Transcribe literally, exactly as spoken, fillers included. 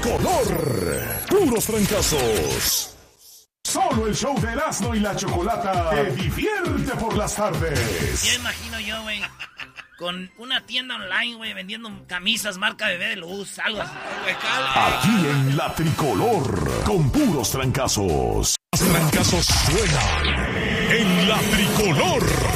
tricolor. Puros trancazos. Solo el show de Erasmo y la Chocolata te divierte por las tardes. Ya imagino yo, güey, con una tienda online, güey, vendiendo camisas marca Bebé de Luz, algo así. Aquí en la Tricolor, con puros trancazos. Los trancazos suenan en la Tricolor.